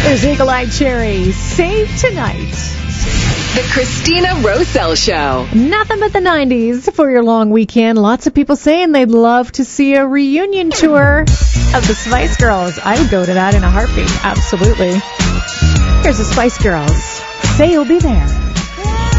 There's Eagle Eye Cherry. Save Tonight. The Christina Roselle Show. Nothing but the 90s for your long weekend. Lots of people saying they'd love to see a reunion tour of the Spice Girls. I would go to that in a heartbeat. Absolutely. Here's the Spice Girls. Say you'll be there.